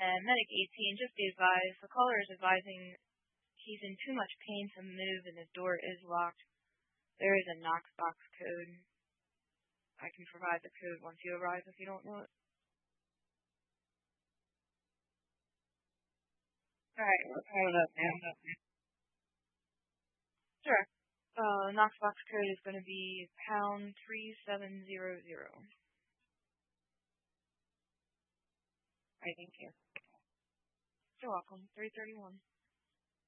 Medic 18, just be advised, the caller is advising he's in too much pain to move and the door is locked. There is a Knoxbox code. I can provide the code once you arrive if you don't know it. Alright, we're pulling up now. Sure. Knoxbox code is going to be pound 3700. I think you. You're welcome. 331.